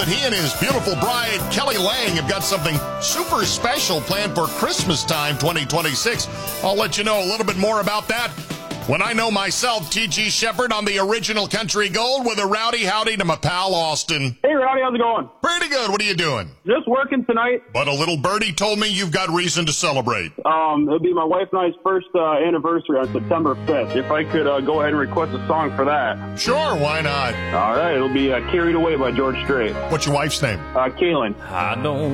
that he and his beautiful bride, Kelly Lang, have got something super special planned for Christmas time 2026. I'll let you know a little bit more about that when I know myself. T.G. Shepherd on the Original Country Gold with a rowdy howdy to my pal Austin. Hey, Rowdy, how's it going? Pretty good. What are you doing? Just working tonight. But a little birdie told me you've got reason to celebrate. It'll be my wife and I's first anniversary on September 5th. If I could go ahead and request a song for that. Sure, why not? All right, it'll be Carried Away by George Strait. What's your wife's name? Kaylin. I don't